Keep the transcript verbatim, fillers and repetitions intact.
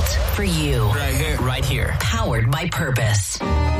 just for you. Right here. Right here. Powered by Purpose.